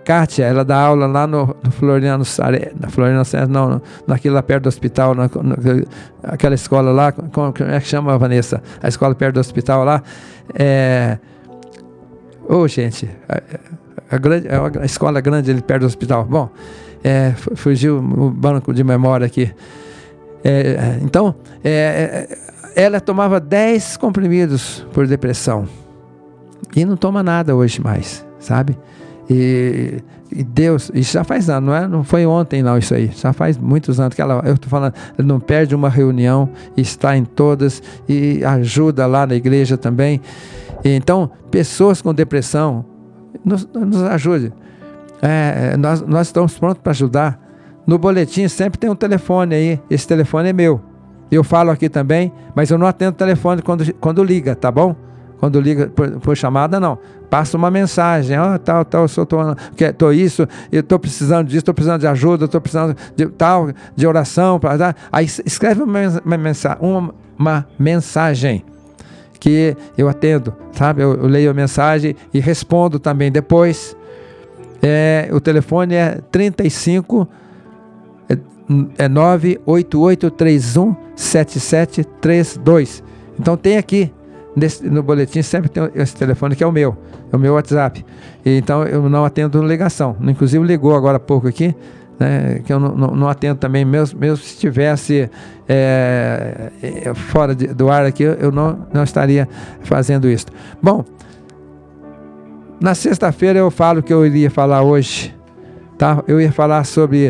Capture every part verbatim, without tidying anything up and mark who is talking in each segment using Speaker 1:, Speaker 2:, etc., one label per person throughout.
Speaker 1: Kátia, ela dá aula lá no, no Floriano Sare, na Floriano Sare, não, no, naquilo lá perto do hospital, na, na, aquela escola lá, como, como é que chama, Vanessa? A escola perto do hospital lá. É... Ô, oh, gente, a, a, grande, a escola grande ali perto do hospital. Bom, é, fugiu o banco de memória aqui. É, então, é, ela tomava dez comprimidos por depressão e não toma nada hoje mais, sabe? E, e Deus, isso já faz anos, não é? Não foi ontem não isso aí, já faz muitos anos que ela, eu estou falando, ela não perde uma reunião, está em todas e ajuda lá na igreja também. E, então, pessoas com depressão, nos, nos ajude. É, nós, nós estamos prontos para ajudar. No boletim sempre tem um telefone aí, esse telefone é meu. Eu falo aqui também, mas eu não atendo o telefone quando, quando liga, tá bom? Quando liga por, por chamada, não. Passa uma mensagem, ó, oh, tal, tal, eu sou, tô, tô isso, eu estou precisando disso, estou precisando de ajuda, estou precisando de tal, de oração, pra dar. Aí escreve uma, uma, mensa, uma, uma mensagem que eu atendo, sabe? Eu, eu leio a mensagem e respondo também depois. É, o telefone é trinta e cinco, é nove oito oito três um sete sete três dois. Então tem aqui nesse, no boletim sempre tem esse telefone que é o meu, é o meu WhatsApp. E, então eu não atendo ligação. Inclusive ligou agora há pouco aqui, né, que eu não, não, não atendo também, mesmo, mesmo se estivesse é, fora de, do ar aqui, eu não, não estaria fazendo isso. Bom, na sexta-feira eu falo o que eu iria falar hoje, tá? Eu ia falar sobre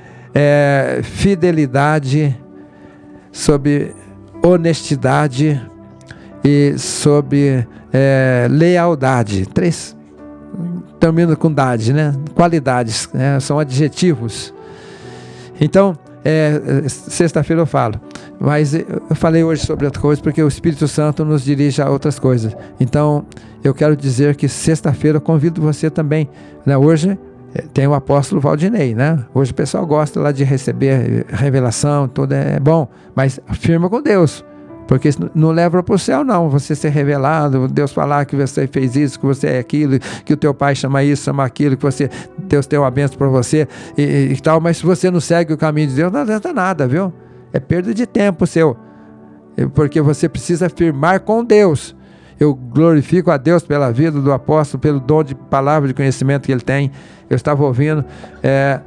Speaker 1: É, fidelidade, sobre honestidade e sobre é, lealdade. Três, termina com dade, né? Qualidades, né? São adjetivos. Então, é, sexta-feira eu falo, mas eu falei hoje sobre outra coisa porque o Espírito Santo nos dirige a outras coisas. Então, eu quero dizer que sexta-feira eu convido você também, né? Hoje tem o apóstolo Valdinei, né? Hoje o pessoal gosta lá de receber revelação, tudo é bom, mas firma com Deus, porque isso não leva para o céu não, você ser revelado, Deus falar que você fez isso, que você é aquilo, que o teu pai chama isso, chama aquilo, que você, Deus tem uma bênção para você e, e, e tal, mas se você não segue o caminho de Deus, não adianta nada, viu? É perda de tempo seu, porque você precisa firmar com Deus. Eu glorifico a Deus pela vida do apóstolo, pelo dom de palavra de conhecimento que ele tem. Eu estava ouvindo é,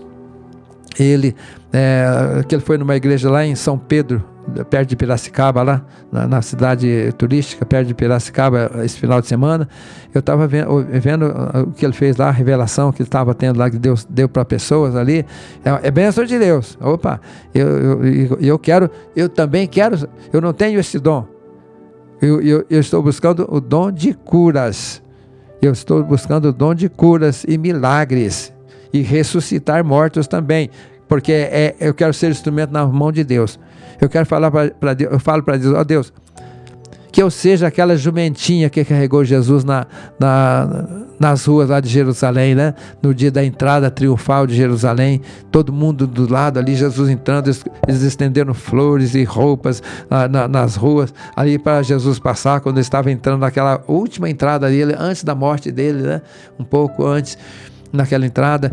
Speaker 1: ele, é, que ele foi numa igreja lá em São Pedro, perto de Piracicaba, lá na, na cidade turística, perto de Piracicaba, esse final de semana. Eu estava vendo, vendo o que ele fez lá, a revelação que ele estava tendo lá, que Deus deu para pessoas ali. É, é bênção de Deus. Opa, eu, eu, eu, eu quero, eu também quero, eu não tenho esse dom. Eu, eu, eu estou buscando o dom de curas. Eu estou buscando o dom de curas e milagres. E ressuscitar mortos também. Porque é, eu quero ser instrumento na mão de Deus. Eu quero falar para Deus, eu falo para Deus, ó oh Deus, que eu seja aquela jumentinha que carregou Jesus na, na, nas ruas lá de Jerusalém, né? No dia da entrada triunfal de Jerusalém, todo mundo do lado ali, Jesus entrando, eles, eles estenderam flores e roupas ah, na, nas ruas, ali para Jesus passar, quando ele estava entrando naquela última entrada dele, antes da morte dele, né? Um pouco antes, naquela entrada.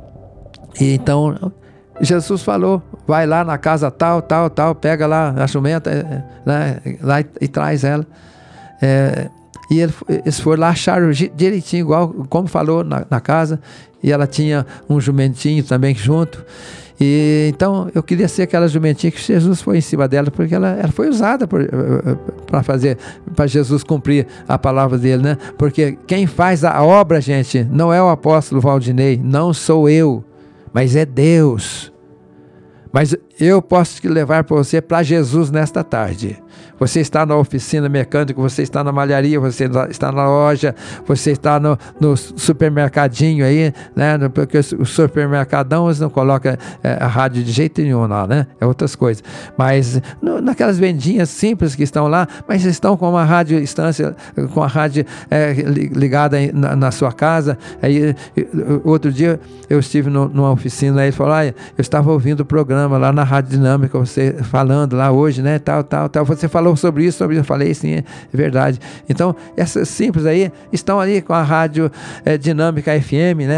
Speaker 1: E então Jesus falou, vai lá na casa tal, tal, tal, pega lá a jumenta, né, lá e, e traz ela. É, e ele, eles foram lá, acharam direitinho, igual como falou na, na casa, e ela tinha um jumentinho também junto. E então eu queria ser aquela jumentinha que Jesus foi em cima dela, porque ela, ela foi usada para fazer, para Jesus cumprir a palavra dele, né? Porque quem faz a obra, gente, não é o apóstolo Valdinei, não sou eu, mas é Deus. Mas eu posso te levar para você para Jesus nesta tarde. Você está na oficina mecânica, você está na malharia, você está na loja, você está no, no supermercadinho aí, né? Porque o supermercadão eles não colocam é, a rádio de jeito nenhum lá, né? É outras coisas. Mas no, naquelas vendinhas simples que estão lá, mas estão com uma rádio instância, com a rádio é, ligada na, na sua casa. Aí outro dia eu estive no, numa oficina e ele falou, ah, eu estava ouvindo o programa lá na Rádio Dinâmica, você falando lá hoje, né? Tal, tal, tal. Você falou sobre isso, sobre isso, eu falei, sim, é verdade. Então, essas simples aí estão ali com a Rádio é, Dinâmica F M, né?